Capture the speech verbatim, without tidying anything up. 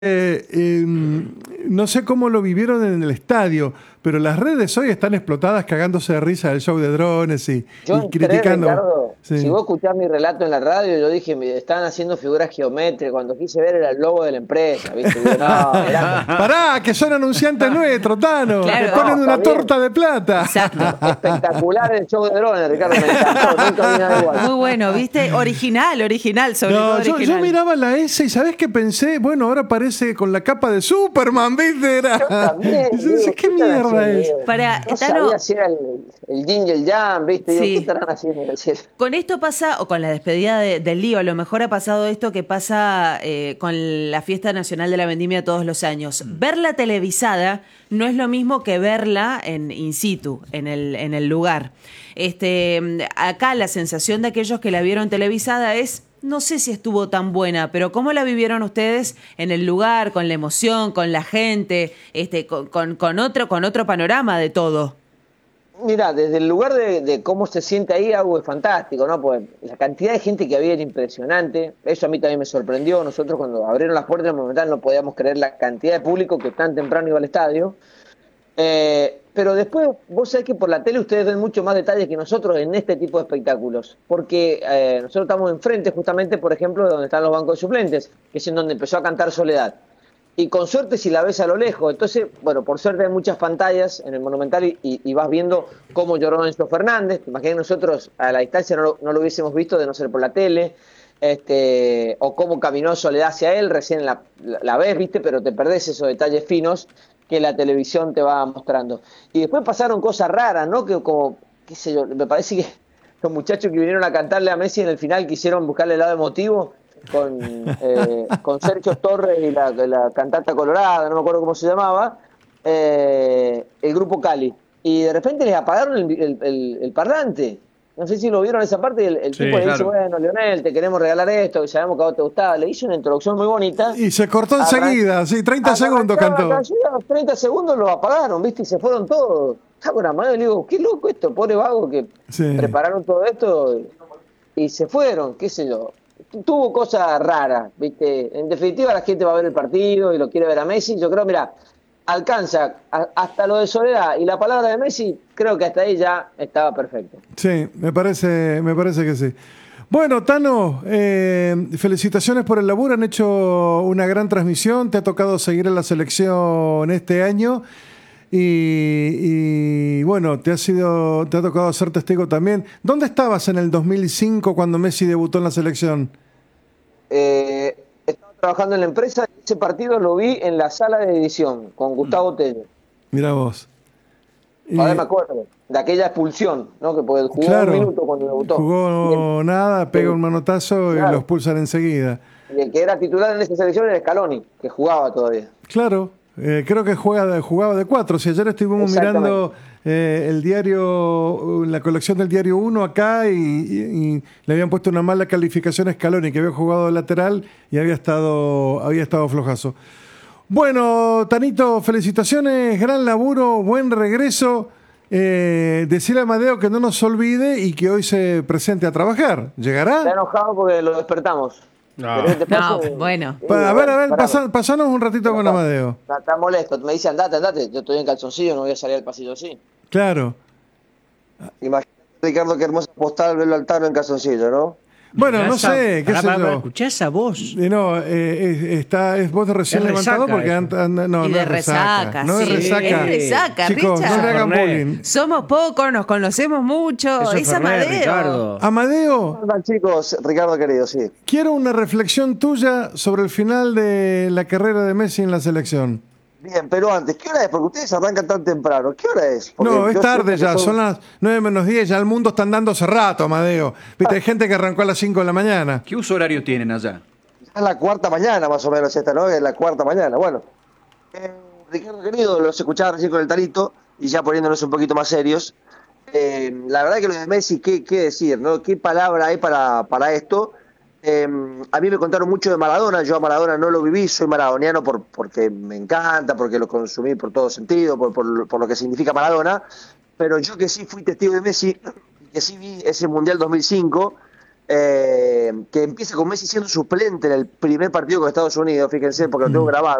Eh, eh, no sé cómo lo vivieron en el estadio, pero las redes hoy están explotadas cagándose de risa del show de drones y, Yo y entré, criticando. Ricardo, Sí. si vos escuchás mi relato en la radio, yo dije, me estaban haciendo figuras geométricas, cuando quise ver era el logo de la empresa, ¿viste? Digo, no, era... Pará, que son anunciantes nuestros, Tano. Claro. Te ponen No, una está bien. torta de plata. Exacto. Espectacular el show de drones, Ricardo, me encantó, nunca vi nada igual. Muy bueno, ¿viste? Original, original, sobre No, todo yo, original. yo miraba la S y ¿sabés qué pensé? Bueno, ahora aparece con la capa de Superman, ¿viste? Era... Yo también, Y yo digo, decía, ¿qué ¿qué están mierda haciendo, es? digo? Para, No Tano, sabía si era el, el yin y el yang, ¿viste? Digo, Sí. ¿qué estarán haciendo? con esto pasa, o con la despedida de- del lío, a lo mejor ha pasado esto que pasa eh, con la Fiesta Nacional de la Vendimia todos los años. Verla televisada no es lo mismo que verla en in situ, en el, en el lugar. Este, acá la sensación de aquellos que la vieron televisada es... No sé si estuvo tan buena, pero ¿cómo la vivieron ustedes en el lugar, con la emoción, con la gente, este, con, con, con otro, con otro panorama de todo? Mira, desde el lugar de, de cómo se siente ahí, algo es fantástico, ¿no? Pues la cantidad de gente que había era impresionante. Eso a mí también me sorprendió. Nosotros cuando abrieron las puertas del Monumental no podíamos creer la cantidad de público que tan temprano iba al estadio. Eh, pero después, vos sabés que por la tele ustedes ven mucho más detalles que nosotros en este tipo de espectáculos. Porque eh, nosotros estamos enfrente justamente, por ejemplo, de donde están los bancos de suplentes, que es en donde empezó a cantar Soledad. Y con suerte si la ves a lo lejos. Entonces, bueno, por suerte hay muchas pantallas en el Monumental y, y, y vas viendo cómo lloró Enzo Fernández. Te imaginas nosotros a la distancia no lo, no lo hubiésemos visto de no ser por la tele. Este, o cómo caminó Soledad hacia él, recién la, la, la ves, viste, pero te perdés esos detalles finos que la televisión te va mostrando. Y después pasaron cosas raras, ¿no? Que como, qué sé yo, me parece que los muchachos que vinieron a cantarle a Messi en el final quisieron buscarle el lado emotivo con, eh, con Sergio Torres y la, la cantata colorada, no me acuerdo cómo se llamaba, eh, el grupo Cali. Y de repente les apagaron el, el, el, el parlante. No sé si lo vieron esa parte, el, el Sí, tipo le dice, claro. bueno, Leonel, te queremos regalar esto, que sabemos que a vos te gustaba. Le hizo una introducción muy bonita. Y se cortó Arran- enseguida, sí, treinta segundos arrancaba cantó. la canción, a los treinta segundos lo apagaron, ¿viste? Y se fueron todos. Estaba con la mano y le digo, qué loco esto, pobre vago que Sí. prepararon todo esto y, y se fueron, qué sé yo. Tuvo cosas raras, ¿viste? En definitiva la gente va a ver el partido y lo quiere ver a Messi. Yo creo, mira, alcanza a- hasta lo de Soledad y la palabra de Messi, creo que hasta ahí ya estaba perfecto. Sí, me parece, me parece que sí. Bueno, Tano, eh, felicitaciones por el laburo. Han hecho una gran transmisión. Te ha tocado seguir en la selección este año. Y, y, bueno, te ha sido, te ha tocado ser testigo también. ¿Dónde estabas en el dos mil cinco cuando Messi debutó en la selección? Eh, estaba trabajando en la empresa y ese partido lo vi en la sala de edición con Gustavo Tello. Mira vos. Y- Todavía me acuerdo de aquella expulsión, ¿no? Que pues, jugó claro, un minuto cuando debutó. jugó Y nada, pega el- un manotazo y claro. lo expulsan enseguida. el, y el que era titular en esa selección era Scaloni, que jugaba todavía. Claro, eh, creo que juega de, jugaba de cuatro. Si ayer estuvimos Exactamente. mirando eh, el diario, la colección del diario uno acá y, y- y le habían puesto una mala calificación a Scaloni, que había jugado de lateral y había estado, había estado flojazo. Bueno, Tanito, felicitaciones, gran laburo, buen regreso. Eh, decirle a Amadeo que no nos olvide y que hoy se presente a trabajar. Está ¿Llegará? enojado porque lo despertamos. No. ¿Querés que te No, pase? bueno. Sí, Pa- a ver, a ver, pará. pasa- pasanos un ratito con Amadeo. Está, está molesto. Me dice, andate, andate. Yo estoy en calzoncillo, no voy a salir al pasillo así. Claro. Imagínate, Ricardo, qué hermosa postal verlo al Tano en calzoncillo, ¿no? Bueno, no sé, qué Pará, sé pará, pará, yo. escuchá esa voz. Eh, No, eh, es, está, es voz de recién Es levantado resaca porque eso. anda- anda- no, y no de es resaca. resaca, No es sí. resaca. Es resaca, Chicos, Richard. no le hagan Fernet. bullying. Somos pocos, nos conocemos mucho. Eso Es Fernet, Amadeo. Ricardo. Amadeo, Hola, chicos, Ricardo querido, sí. quiero una reflexión tuya sobre el final de la carrera de Messi en la selección. Bien, pero antes, ¿qué hora es? Porque ustedes arrancan tan temprano. ¿Qué hora es? Porque No, es yo tarde siento ya, que son las nueve menos diez, ya el mundo está andando hace rato, Amadeo. Viste, hay gente que arrancó a las cinco de la mañana. ¿Qué uso horario tienen allá? Es la cuarta mañana, más o menos, esta, ¿no? Es la cuarta mañana. Bueno, eh, Ricardo querido, los escuchaba recién con el Tarito y ya poniéndonos un poquito más serios. Eh, la verdad que lo de Messi, ¿qué, qué decir, no? ¿Qué palabra hay para, para esto? Eh, a mí me contaron mucho de Maradona. Yo a Maradona no lo viví, soy maradoniano por, porque me encanta, porque lo consumí por todo sentido, por, por, por lo que significa Maradona. Pero yo que sí fui testigo de Messi, que sí vi ese Mundial dos mil cinco, eh, que empieza con Messi siendo suplente en el primer partido con Estados Unidos, fíjense, porque lo tengo grabado.